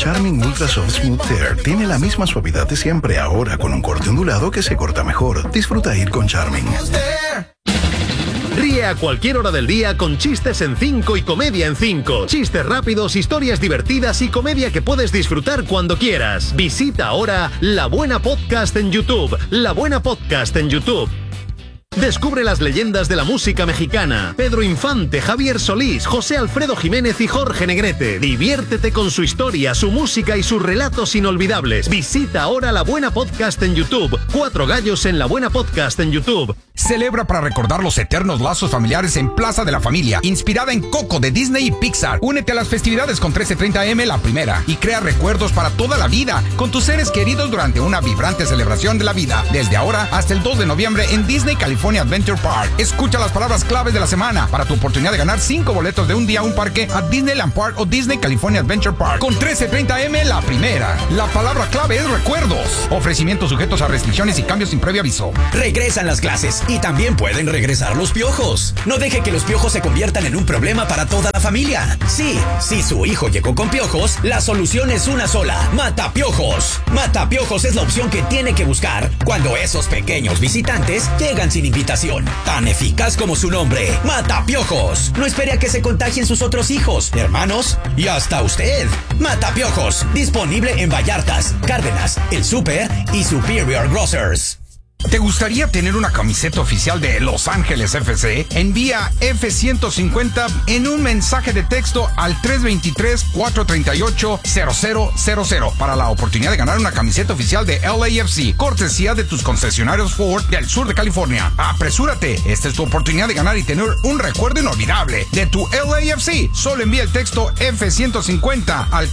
Charming Ultra Soft Smooth Tear tiene la misma suavidad de siempre, ahora con un corte ondulado que se corta mejor. Disfruta ir con Charming. Ríe a cualquier hora del día con Chistes en 5 y Comedia en 5. Chistes rápidos, historias divertidas y comedia que puedes disfrutar cuando quieras. Visita ahora La Buena Podcast en YouTube. La Buena Podcast en YouTube. Descubre las leyendas de la música mexicana. Pedro Infante, Javier Solís, José Alfredo Jiménez y Jorge Negrete. Diviértete con su historia, su música y sus relatos inolvidables. Visita ahora La Buena Podcast en YouTube. 4 gallos en La Buena Podcast en YouTube. Celebra para recordar los eternos lazos familiares en Plaza de la Familia, inspirada en Coco de Disney y Pixar. Únete a las festividades con 1330M La Primera y crea recuerdos para toda la vida con tus seres queridos durante una vibrante celebración de la vida. Desde ahora hasta el 2 de noviembre en Disney California Adventure Park. Escucha las palabras claves de la semana para tu oportunidad de ganar 5 boletos de un día a un parque a Disneyland Park o Disney California Adventure Park. Con 1330M La Primera. La palabra clave es recuerdos. Ofrecimientos sujetos a restricciones y cambios sin previo aviso. Regresan las clases y también pueden regresar los piojos. No deje que los piojos se conviertan en un problema para toda la familia. Sí, si su hijo llegó con piojos, la solución es una sola: Matapiojos. Matapiojos es la opción que tiene que buscar cuando esos pequeños visitantes llegan sin invitación. Tan eficaz como su nombre: Matapiojos. No espere a que se contagien sus otros hijos, hermanos y hasta usted. Matapiojos, disponible en Vallartas, Cárdenas, El Súper y Superior Grocers. ¿Te gustaría tener una camiseta oficial de Los Ángeles FC? Envía F-150 en un mensaje de texto al 323-438-0000 para la oportunidad de ganar una camiseta oficial de LAFC, cortesía de tus concesionarios Ford del sur de California. ¡Apresúrate! Esta es tu oportunidad de ganar y tener un recuerdo inolvidable de tu LAFC. Solo envía el texto F-150 al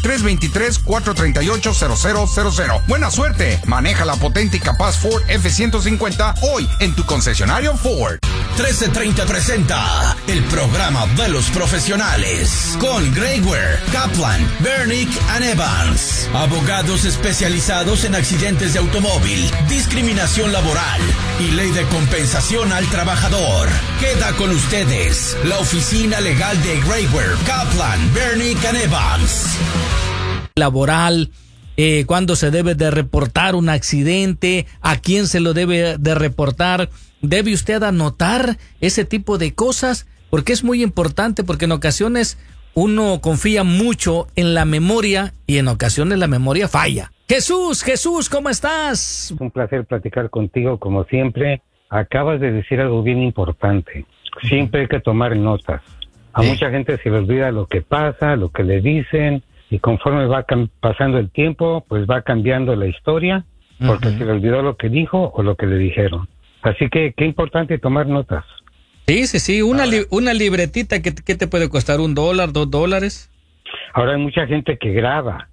323-438-0000. ¡Buena suerte! Maneja la potente y capaz Ford F-150 hoy en tu concesionario Ford. 1330 presenta el programa de los profesionales con Greg Ware, Kaplan, Bernick and Evans, abogados especializados en accidentes de automóvil, discriminación laboral y ley de compensación al trabajador. Queda con ustedes la oficina legal de Greg Ware, Kaplan, Bernick and Evans. Laboral. Cuándo se debe de reportar un accidente, a quién se lo debe de reportar. Debe usted anotar ese tipo de cosas porque es muy importante, porque en ocasiones uno confía mucho en la memoria y en ocasiones la memoria falla. Jesús, ¿cómo estás? Un placer platicar contigo como siempre. Acabas de decir algo bien importante. Siempre hay que tomar notas. A mucha gente se le olvida lo que pasa, lo que le dicen. Y conforme va pasando el tiempo, pues va cambiando la historia, porque se le olvidó lo que dijo o lo que le dijeron. Así que qué importante tomar notas. Sí, una libretita que te puede costar $1, $2. Ahora hay mucha gente que graba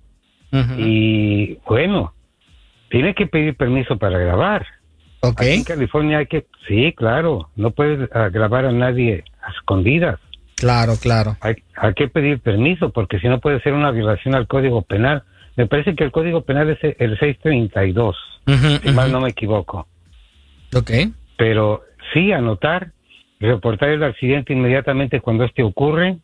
y bueno, tiene que pedir permiso para grabar. Okay. Aquí en California sí, claro, no puedes grabar a nadie a escondidas. Claro. Hay que pedir permiso, porque si no puede ser una violación al Código Penal. Me parece que el Código Penal es el 632, si mal no me equivoco. Ok. Pero sí, anotar, reportar el accidente inmediatamente cuando ocurre,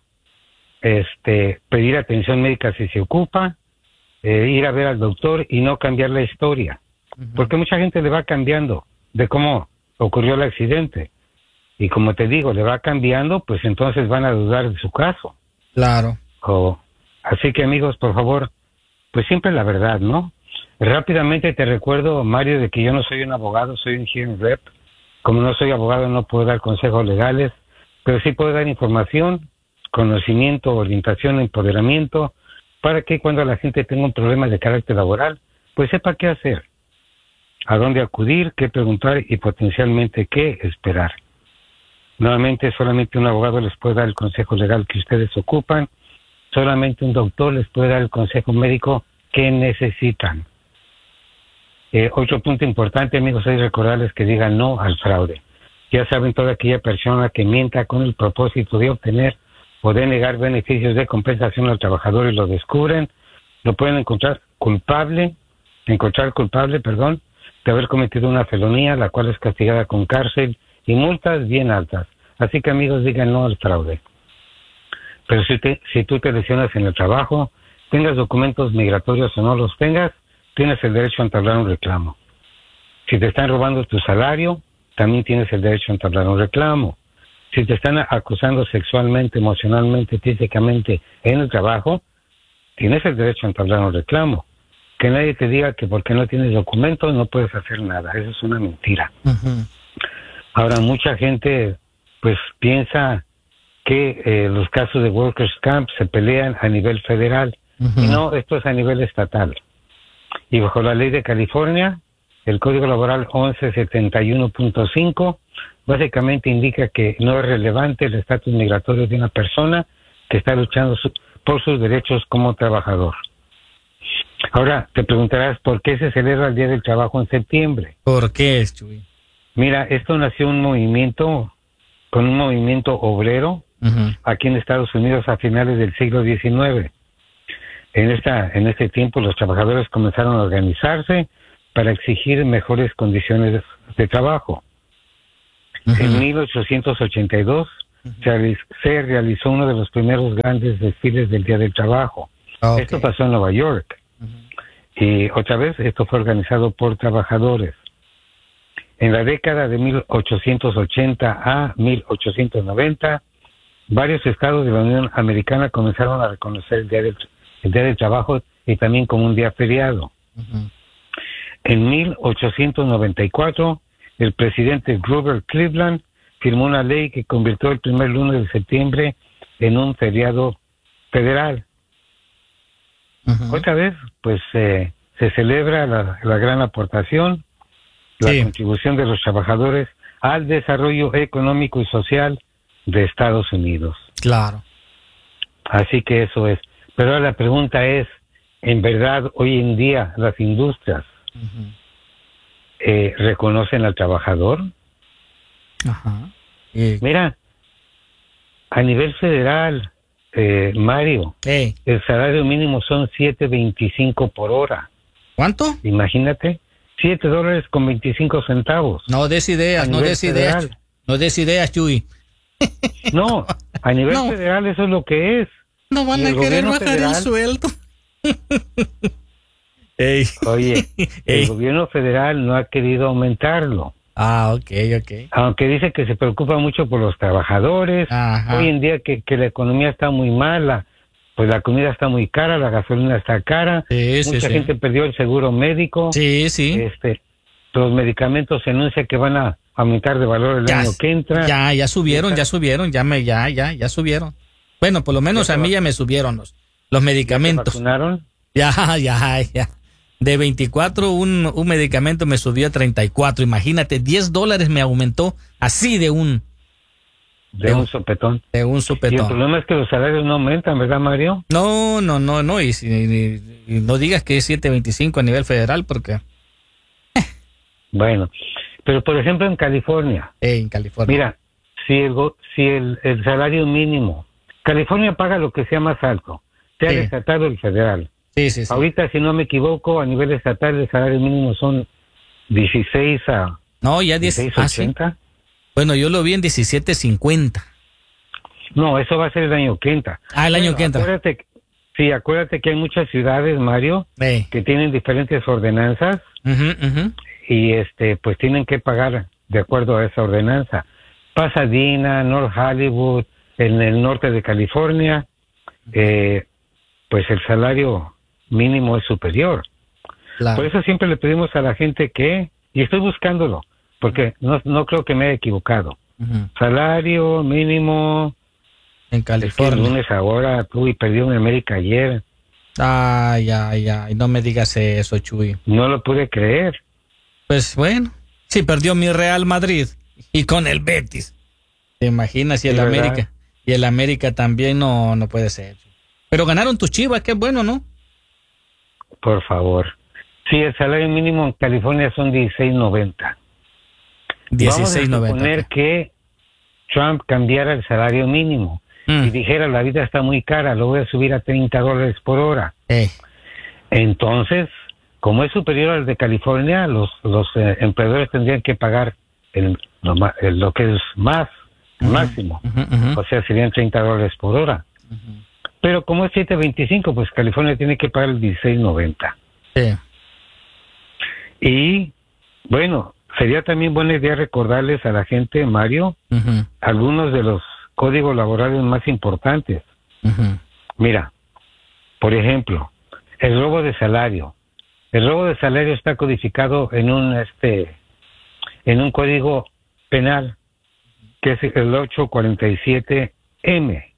pedir atención médica si se ocupa, ir a ver al doctor y no cambiar la historia. Porque mucha gente le va cambiando de cómo ocurrió el accidente. Y como te digo, le va cambiando, pues entonces van a dudar de su caso. Claro. Así que amigos, por favor, pues siempre la verdad, ¿no? Rápidamente te recuerdo, Mario, de que yo no soy un abogado, soy un hearing rep. Como no soy abogado, no puedo dar consejos legales, pero sí puedo dar información, conocimiento, orientación, empoderamiento, para que cuando la gente tenga un problema de carácter laboral, pues sepa qué hacer, a dónde acudir, qué preguntar y potencialmente qué esperar. Nuevamente, solamente un abogado les puede dar el consejo legal que ustedes ocupan. Solamente un doctor les puede dar el consejo médico que necesitan. Otro punto importante, amigos, es recordarles que digan no al fraude. Ya saben, toda aquella persona que mienta con el propósito de obtener o de negar beneficios de compensación al trabajador y lo descubren, lo pueden encontrar culpable, de haber cometido una felonía, la cual es castigada con cárcel y multas bien altas. Así que amigos, digan no al fraude. Pero si tú te lesionas en el trabajo, tengas documentos migratorios o no los tengas, tienes el derecho a entablar un reclamo. Si te están robando tu salario, también tienes el derecho a entablar un reclamo. Si te están acusando sexualmente, emocionalmente, físicamente en el trabajo, tienes el derecho a entablar un reclamo. Que nadie te diga que porque no tienes documentos no puedes hacer nada. Eso es una mentira. Ujú. Ahora, mucha gente pues piensa que los casos de Workers' Camp se pelean a nivel federal. Ujú. Y no, esto es a nivel estatal. Y bajo la ley de California, el Código Laboral 1171.5 básicamente indica que no es relevante el estatus migratorio de una persona que está luchando por sus derechos como trabajador. Ahora, te preguntarás por qué se celebra el Día del Trabajo en septiembre. ¿Por qué, Chuy? Mira, esto nació con un movimiento obrero Ujú. aquí en Estados Unidos a finales del siglo XIX. En este tiempo los trabajadores comenzaron a organizarse para exigir mejores condiciones de trabajo. Ujú. En 1882 se realizó uno de los primeros grandes desfiles del Día del Trabajo. Ok. Esto pasó en Nueva York. Y otra vez, esto fue organizado por trabajadores. En la década de 1880 a 1890, varios estados de la Unión Americana comenzaron a reconocer el Día del Trabajo y también como un día feriado. Ujú. En 1894, el presidente Grover Cleveland firmó una ley que convirtió el primer lunes de septiembre en un feriado federal. Ujú. Otra vez, pues se celebra la gran aportación, la Sí. contribución de los trabajadores al desarrollo económico y social de Estados Unidos. Claro. Así que eso es. Pero ahora la pregunta es, ¿en verdad hoy en día las industrias Ujú. reconocen al trabajador? Ajá. Y- Mira, a nivel federal, Mario, Ey, el salario mínimo son $7.25 por hora. ¿cuánto? Imagínate, $7.25. No des ideas, A no nivel des ideas. federal. No des ideas, Chuy. No, a nivel No. federal eso es lo que es. No van Y a el querer gobierno bajar el federal- sueldo. Ey. Oye, Ey. el gobierno federal no ha querido aumentarlo. Ah, ok. Aunque dice que se preocupa mucho por los trabajadores. Ajá. Hoy en día que la economía está muy mala, pues la comida está muy cara, la gasolina está cara. Sí, sí, Mucha sí. gente perdió el seguro médico. Sí, sí. Los medicamentos se anuncia que van a aumentar de valor el año que entra. Ya subieron, ya subieron. Bueno, por lo menos ¿Ya a te mí ya me subieron los ¿Ya te medicamentos. vacunaron? Ya. De 24 un medicamento me subió a 34. Imagínate, $10 me aumentó así de un De un sopetón. Y el sopetón. problema es que los salarios no aumentan, ¿verdad, Mario? No. Y no digas que es 7.25 a nivel federal porque Bueno, pero por ejemplo en California, en California. mira, si el salario mínimo, California paga lo que sea más alto, sea Sí. el estatal o el federal. Sí. Ahorita, si no me equivoco, a nivel estatal el salario mínimo son 16 a No, ya 10. 16.80. Bueno, yo lo vi en 17.50. No, eso va a ser el año que entra. El año que entra. Acuérdate que hay muchas ciudades, Mario, que tienen diferentes ordenanzas Ujú. y pues tienen que pagar de acuerdo a esa ordenanza. Pasadena, North Hollywood, en el norte de California, pues el salario mínimo es superior. Claro. Por eso siempre le pedimos a la gente y estoy buscándolo, porque no creo que me haya equivocado. Ujú. Salario mínimo En es que el California. lunes ahora, y perdió en América ayer, Ay, no me digas eso, Chuy. no lo pude creer. Pues bueno, sí perdió mi Real Madrid y con el Betis. ¿Te imaginas? Y el Sí, ¿verdad? América. Y el América también no puede ser. Pero ganaron tus Chivas, qué bueno, ¿no? Por favor. Sí, el salario mínimo en California son $16.90. Vamos a 16.90. suponer que Trump cambiara el salario mínimo y dijera la vida está muy cara, lo voy a subir a $30 por hora. Entonces, como es superior al de California, los empleadores tendrían que pagar lo que es más, máximo. O sea, serían $30 por hora. Pero como es 7.25, pues California tiene que pagar el 16.90. Sí. Y, bueno, sería también buena idea recordarles a la gente, Mario, Ujú, algunos de los códigos laborales más importantes. ujú. Mira, por ejemplo, el robo de salario. El robo de salario está codificado en un código penal que es el 847M.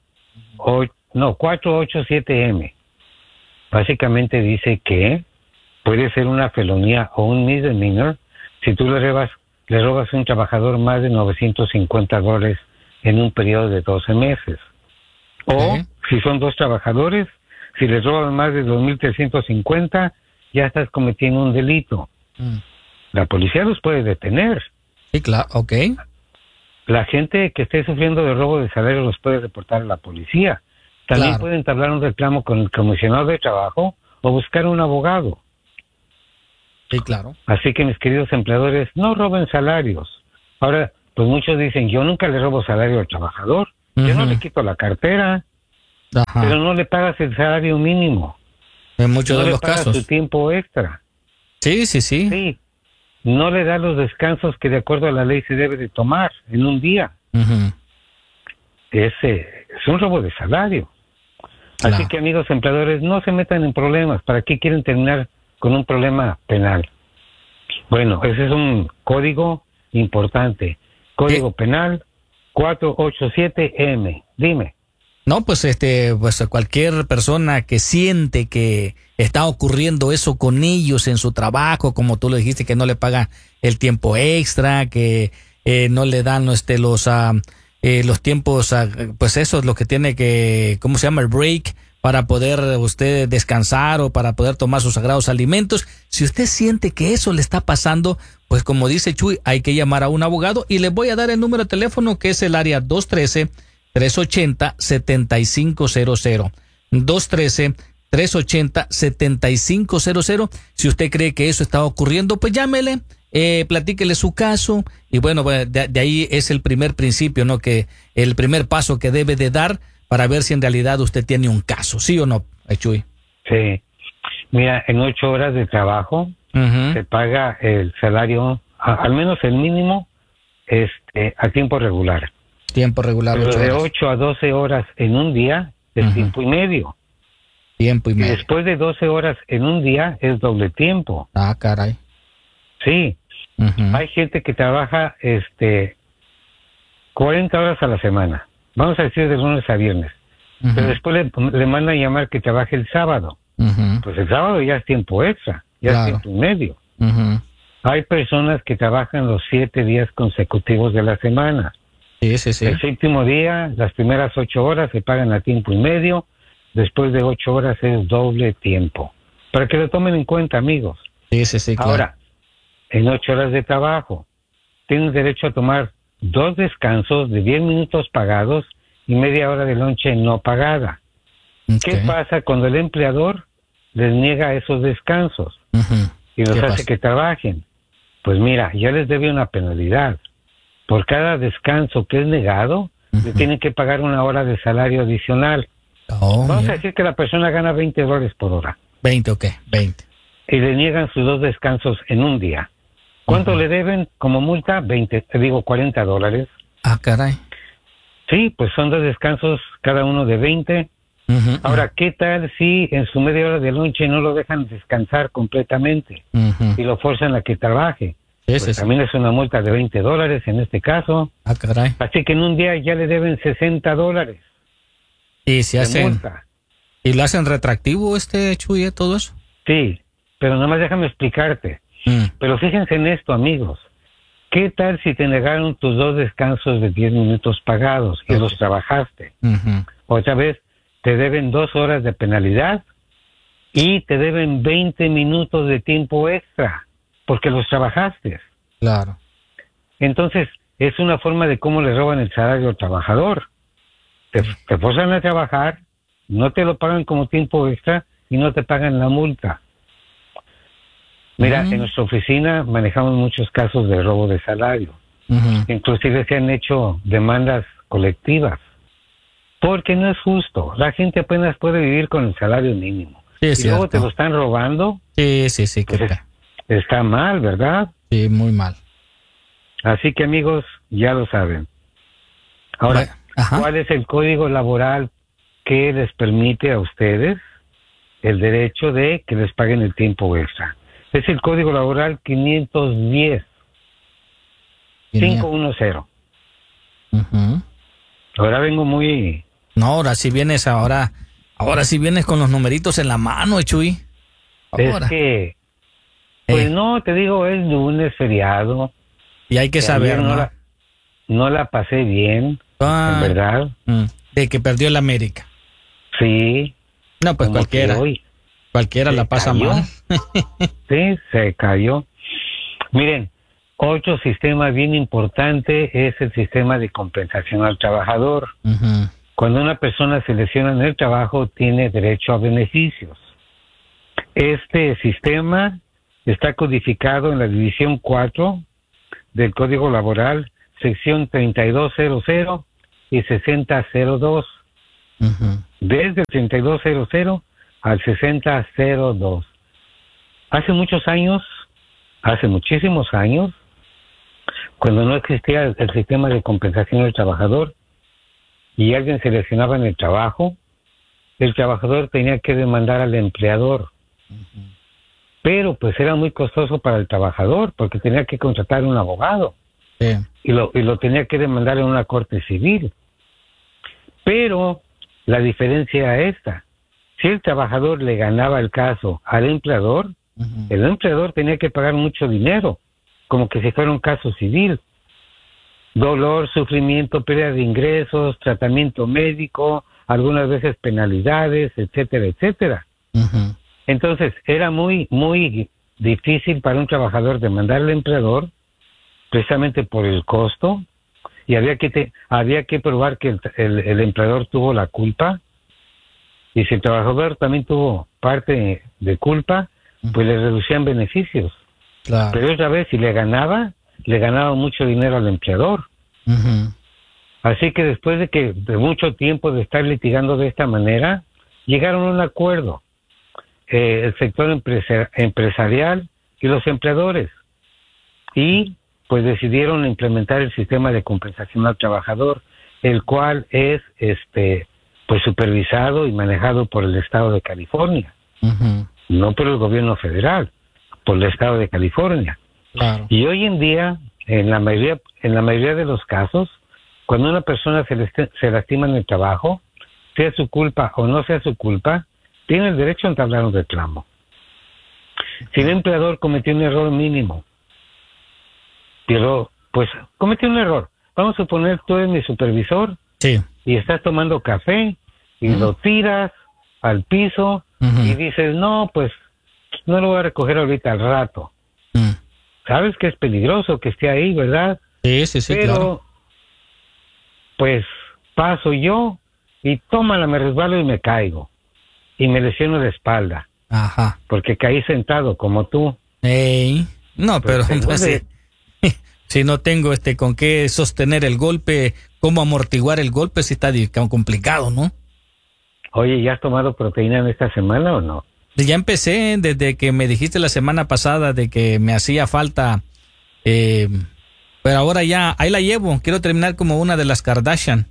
487M. Básicamente dice que puede ser una felonía o un misdemeanor si tú le robas a un trabajador más de $950 en un periodo de 12 meses. O Ok. si son dos trabajadores, si les robas más de 2.350, ya estás cometiendo un delito. Mm. La policía los puede detener. Sí, claro, ok. La gente que esté sufriendo de robo de salario los puede reportar a la policía. También Claro. pueden entablar un reclamo con el comisionado de trabajo o buscar un abogado. Sí, claro. Así que, mis queridos empleadores, no roben salarios. Ahora, pues muchos dicen, yo nunca le robo salario al trabajador. Yo no Ujú. le quito la cartera, Ajá. pero no le pagas el salario mínimo. En muchos No de le los pagas casos. su tiempo extra. Sí, sí, sí. Sí. No le da los descansos que de acuerdo a la ley se debe de tomar en un día. Ujú. Es un robo de salario. Claro. Así que, amigos empleadores, no se metan en problemas. ¿Para qué quieren terminar con un problema penal? Bueno, ese es un código importante. Código penal 487M. Dime. No, pues pues cualquier persona que siente que está ocurriendo eso con ellos en su trabajo, como tú lo dijiste, que no le pagan el tiempo extra, que no le dan los tiempos, pues eso es lo que tiene que, ¿cómo se llama? El break, para poder usted descansar o para poder tomar sus sagrados alimentos. Si usted siente que eso le está pasando, pues como dice Chuy, hay que llamar a un abogado y les voy a dar el número de teléfono que es el área 213-380-7500. 213-380-7500. Si usted cree que eso está ocurriendo, pues llámele, platíquele su caso y bueno, de ahí es el primer principio, ¿no? Que el primer paso que debe de dar para ver si en realidad usted tiene un caso, ¿sí o no, Chuy? Sí. Mira, en 8 horas de trabajo Ujú. se paga el salario, al menos el mínimo, a tiempo regular. Tiempo regular, Pero 8 de horas. 8 a 12 horas en un día es Ujú. tiempo y medio. Tiempo y Y medio. después de 12 horas en un día es doble tiempo. Ah, caray. Sí. Ujú. Hay gente que trabaja 40 horas a la semana. Vamos a decir de lunes a viernes. Ujú. Pero después le mandan llamar que trabaje el sábado. Ujú. Pues el sábado ya es tiempo extra, ya Claro. es tiempo y medio. Ujú. Hay personas que trabajan los 7 días consecutivos de la semana. Sí, sí, sí. El séptimo día, las primeras 8 horas se pagan a tiempo y medio. Después de 8 horas es doble tiempo. Para que lo tomen en cuenta, amigos. Sí, sí, sí, claro. Ahora, en 8 horas de trabajo, tienes derecho a tomar 2 descansos de 10 minutos pagados y media hora de lonche no pagada. ¿Qué Ok. pasa cuando el empleador les niega esos descansos Ujú. y los ¿Qué hace pasa? que trabajen? Pues mira, ya les debe una penalidad. Por cada descanso que es negado, le Ujú. tienen que pagar 1 hora de salario adicional. Oh, Vamos a mira. decir que la persona gana $20 por hora 20, ok, 20. y le niegan sus 2 descansos en un día. ¿Cuánto Ujú. le deben como multa? $40. Ah, caray. Sí, pues son 2 descansos, cada uno de 20. Ujú. Ahora, ¿qué tal si en su media hora de lonche no lo dejan descansar completamente Ujú. y lo forzan a que trabaje? Sí, Pues sí, sí. también es una multa de $20 en este caso. Ah, caray. Así que en un día ya le deben $60 Y se de hacen, multa. y lo hacen retractivo Chuy, todo eso. Sí, pero nada más déjame explicarte. Mm. Pero fíjense en esto, amigos. ¿Qué tal si te negaron tus 2 descansos de 10 minutos pagados y Ok. los trabajaste? Ujú. Otra vez, te deben 2 horas de penalidad y te deben 20 minutos de tiempo extra porque los trabajaste. Claro. Entonces, es una forma de cómo le roban el salario al trabajador. Te forzan a trabajar, no te lo pagan como tiempo extra y no te pagan la multa. Mira, en nuestra oficina manejamos muchos casos de robo de salario. Ujú. Inclusive se han hecho demandas colectivas Porque no es justo. La gente apenas puede vivir con el salario mínimo. Sí, es y luego cierto. te lo están robando. Sí, qué Pues pena. está mal, ¿verdad? Sí, muy mal. Así que amigos, ya lo saben. Ahora, Bueno, ajá. ¿cuál es el código laboral que les permite a ustedes el derecho de que les paguen el tiempo extra? Es el código laboral 510 510. Ujú. Ahora vengo muy... No, ahora sí vienes con los numeritos en la mano, Chuy. Ahora. Es que, pues no, te digo, es lunes, feriado. Y hay que Ayer saber, no ¿no? no la pasé bien, Ah. en verdad. De que perdió el América. Sí. No, pues como cualquiera. que hoy Cualquiera se la pasa cayó. mal. Sí, se cayó. Miren, otro sistema bien importante es el sistema de compensación al trabajador. Ujú. Cuando una persona se lesiona en el trabajo, tiene derecho a beneficios. Este sistema está codificado en la División 4 del Código Laboral, sección 3200 y 6002. Ujú. Desde el 3200 al 6002. Hace muchísimos años, cuando no existía el sistema de compensación del trabajador y alguien se lesionaba en el trabajo, el trabajador tenía que demandar al empleador. Pero pues era muy costoso para el trabajador porque tenía que contratar un abogado Sí. y lo tenía que demandar en una corte civil. Pero la diferencia es esta: si el trabajador le ganaba el caso al empleador, Ujú. el empleador tenía que pagar mucho dinero, como que si fuera un caso civil. Dolor, sufrimiento, pérdida de ingresos, tratamiento médico, algunas veces penalidades, etcétera, etcétera. Ujú. Entonces, era muy, muy difícil para un trabajador demandar al empleador, precisamente por el costo, y había que probar que el empleador tuvo la culpa, y si el trabajador también tuvo parte de culpa, pues le reducían beneficios. Claro. Pero otra vez, si le ganaba mucho dinero al empleador. Ujú. Así que después de mucho tiempo de estar litigando de esta manera, llegaron a un acuerdo. El sector empresarial y los empleadores. Y pues decidieron implementar el sistema de compensación al trabajador, el cual es pues supervisado y manejado por el estado de California, Ujú. no por el gobierno federal, por el estado de California. Claro. Y hoy en día, en la mayoría de los casos, cuando una persona se lastima en el trabajo, sea su culpa o no sea su culpa, tiene el derecho a entablar un reclamo. Si el empleador cometió un error mínimo, pero pues cometió un error. Vamos a suponer, tú eres mi supervisor Sí. y estás tomando café y lo tiras al piso Ujú. y dices, no, pues no lo voy a recoger ahorita, al rato. Mm. Sabes que es peligroso que esté ahí, ¿verdad? Sí, Pero, claro. pues, paso yo y tómala, me resbalo y me caigo. Y me lesiono de espalda, Ajá. porque caí sentado como tú. Ey. No, Pues, pero entonces- si no tengo con qué sostener el golpe, cómo amortiguar el golpe, si está complicado, ¿no? Oye, ¿ya has tomado proteína en esta semana o no? Ya empecé desde que me dijiste la semana pasada de que me hacía falta, pero ahora ya, ahí la llevo. Quiero terminar como una de las Kardashian.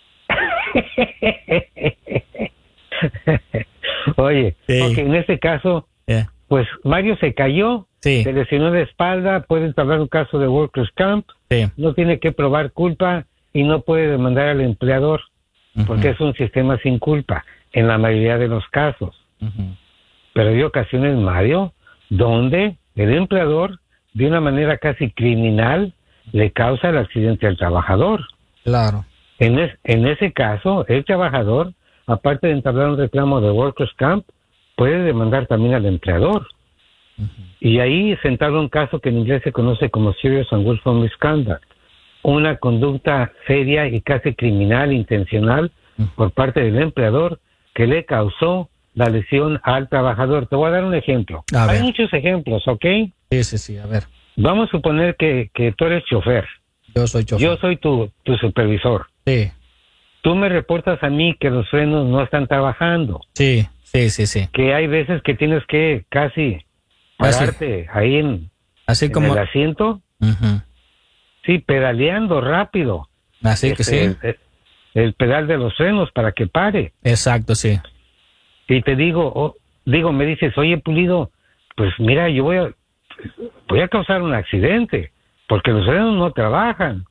Oye, Sí. ok, en este caso, Yeah. pues Mario se cayó, Sí. se lesionó de espalda, puede entablar un caso de Workers' Camp, Sí. no tiene que probar culpa y no puede demandar al empleador, porque es un sistema sin culpa, en la mayoría de los casos. Ujú. Pero hay ocasiones, Mario, donde el empleador, de una manera casi criminal, le causa el accidente al trabajador. Claro. En ese caso, el trabajador, aparte de entablar un reclamo de Workers' Camp, puede demandar también al empleador. Y ahí se entabla un caso que en inglés se conoce como Serious and Willful Misconduct, una conducta seria y casi criminal, intencional, por parte del empleador que le causó la lesión al trabajador. Te voy a dar un ejemplo. A Hay ver. muchos ejemplos, ¿ok? Sí, a ver. Vamos a suponer que tú eres chofer. Yo soy chofer. Yo soy tu supervisor. Sí. tú me reportas a mí que los frenos no están trabajando. Sí, sí, sí, sí. Que hay veces que tienes que casi pararte ahí en el asiento. Uh-huh. Sí, pedaleando rápido. Así que sí. El pedal de los frenos para que pare. Exacto, sí. Y te me dices, oye, Pulido, pues mira, yo voy a causar un accidente porque los frenos no trabajan.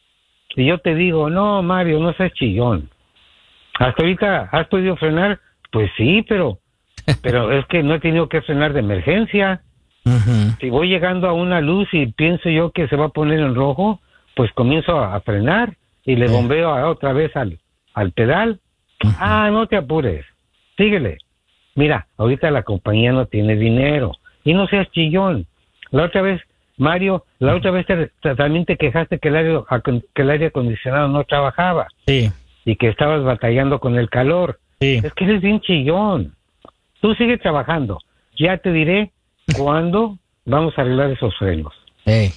Y yo te digo, no, Mario, no seas chillón. ¿Hasta ahorita has podido frenar? Pues sí, pero es que no he tenido que frenar de emergencia. Uh-huh. Si voy llegando a una luz y pienso yo que se va a poner en rojo, pues comienzo a frenar y le bombeo otra vez al pedal. Uh-huh. No te apures, síguele. Mira, ahorita la compañía no tiene dinero y no seas chillón. La otra vez, Mario, también te quejaste que el aire acondicionado no trabajaba. Sí. Y que estabas batallando con el calor. Sí. Es que eres bien chillón. Tú sigue trabajando. Ya te diré cuándo vamos a arreglar esos frenos. Hey.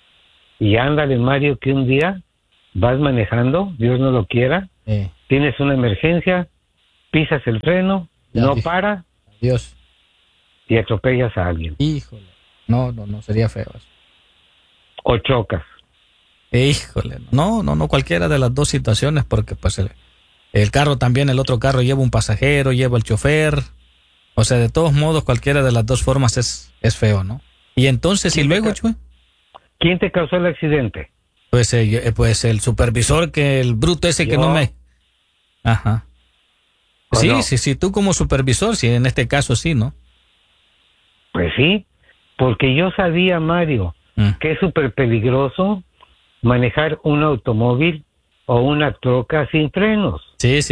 Y ándale, Mario, que un día vas manejando, Dios no lo quiera, tienes una emergencia, pisas el freno, no para. Dios. Y atropellas a alguien. Híjole. No, sería feo eso. O chocas. Híjole. No, cualquiera de las dos situaciones, porque pues el carro también, el otro carro lleva un pasajero, lleva el chofer. O sea, de todos modos, cualquiera de las dos formas es feo, ¿no? Y entonces, ¿y luego, Chuy? ¿Quién te causó el accidente? Pues el supervisor, que el bruto ese que no me... Ajá. Sí, no? Sí, tú como supervisor, sí, en este caso sí, ¿no? Pues sí, porque yo sabía, Mario, que es súper peligroso manejar un automóvil o una troca sin frenos. Sí.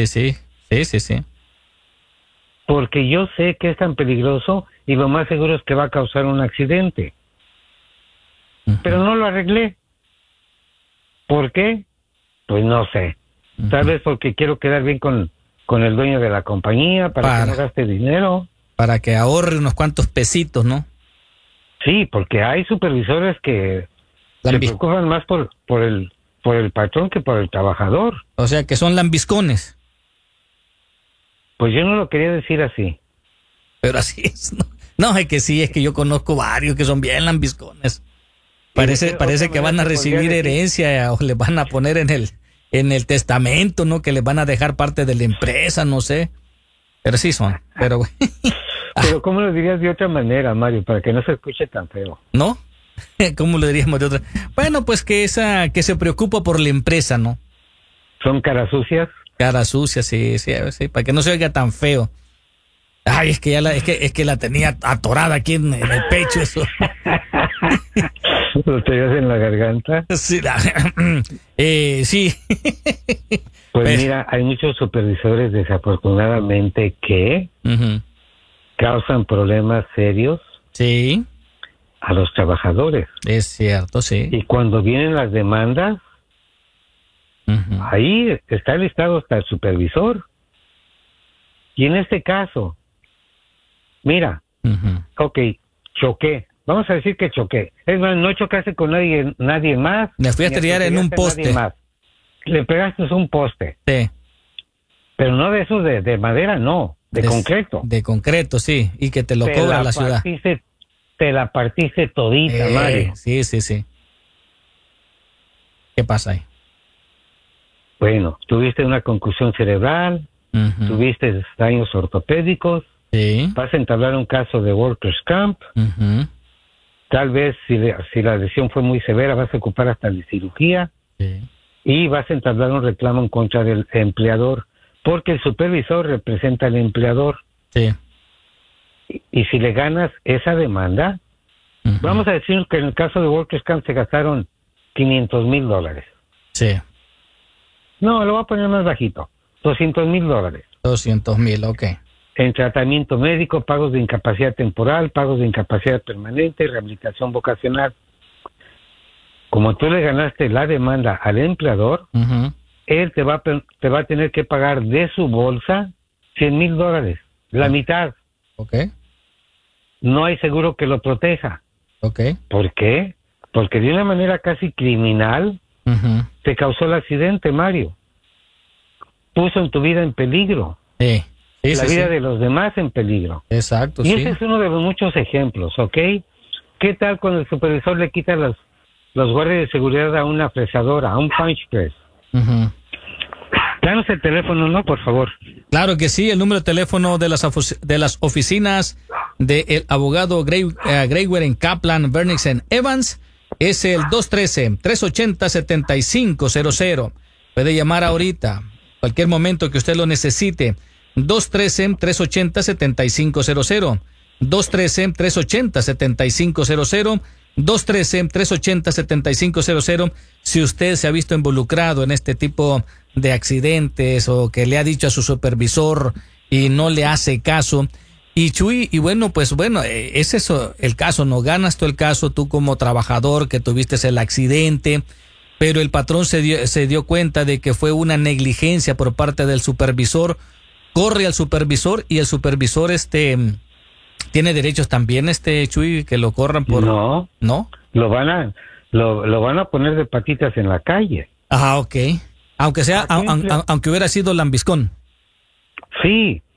Porque yo sé que es tan peligroso y lo más seguro es que va a causar un accidente. Uh-huh. Pero no lo arreglé. ¿Por qué? Pues no sé. Uh-huh. Tal vez porque quiero quedar bien con el dueño de la compañía para que no gaste dinero. Para que ahorre unos cuantos pesitos, ¿no? Sí, porque hay supervisores que se preocupan más por el patrón que por el trabajador. O sea, que son lambiscones. Pues yo no lo quería decir así. Pero así es, ¿no? No, es que sí, es que yo conozco varios que son bien lambiscones. Parece que van a recibir herencia o les van a poner en el testamento, ¿no? Que les van a dejar parte de la empresa, no sé. Pero sí son, pero... Pero ¿cómo lo dirías de otra manera, Mario, para que no se escuche tan feo? ¿No? ¿Cómo lo diríamos de otra? Bueno, pues que se preocupa por la empresa, ¿no? ¿Son caras sucias? Caras sucias, sí, para que no se oiga tan feo. Ay, es que la tenía atorada aquí en el pecho, eso. ¿Lo tenías en la garganta? Sí, sí. Pues mira, hay muchos supervisores, desafortunadamente, que causan problemas serios. Sí. A los trabajadores. Es cierto, sí. Y cuando vienen las demandas, ahí está listado hasta el supervisor. Y en este caso, mira, ok, choqué. Vamos a decir que choqué. Es más, no chocaste con nadie más. Me fui a estrellar en un poste. Le pegaste un poste. Sí. Pero no de esos de madera, no. De concreto. De concreto, sí. Y que te lo cobra la ciudad. Te la partiste todita, Mario. Sí. ¿Qué pasa ahí? Bueno, tuviste una concusión cerebral, tuviste daños ortopédicos, vas a entablar un caso de Workers' Camp, tal vez si la lesión fue muy severa vas a ocupar hasta de cirugía, y vas a entablar un reclamo en contra del empleador, porque el supervisor representa al empleador. Sí. Y si le ganas esa demanda, vamos a decir que en el caso de Workers' Camp se gastaron $500,000. Sí. No, lo voy a poner más bajito. $200,000. $200,000, ok. En tratamiento médico, pagos de incapacidad temporal, pagos de incapacidad permanente, rehabilitación vocacional. Como tú le ganaste la demanda al empleador, él te va a tener que pagar de su bolsa $100,000, la mitad. Ok. No hay seguro que lo proteja. Ok. ¿Por qué? Porque de una manera casi criminal te causó el accidente, Mario. puso en tu vida en peligro. Sí. Sí, la sí, vida sí. de los demás en peligro. Exacto, Y sí. ese es uno de los muchos ejemplos, ¿ok? ¿Qué tal cuando el supervisor le quita los guardias de seguridad a una fresadora, a un punch press? Ujú. Danos el teléfono, ¿no? Por favor. Claro que sí, el número de teléfono de las oficinas del abogado Greywer en Kaplan, Bernice en Evans es el 213-380-7500. Puede llamar ahorita, cualquier momento que usted lo necesite. 213-380-7500. 213-380-7500. 213-380-7500. Si usted se ha visto involucrado en este tipo de accidentes o que le ha dicho a su supervisor y no le hace caso. Y Chuy, y bueno, pues bueno, es eso el caso, no ganas tú el caso, tú como trabajador que tuviste el accidente, pero el patrón se dio cuenta de que fue una negligencia por parte del supervisor, corre al supervisor y el supervisor tiene derechos también, Chuy, que lo corran por... No. ¿No? Lo van a poner de patitas en la calle. Ah, ok. Aunque sea, aunque hubiera sido lambiscón. Sí,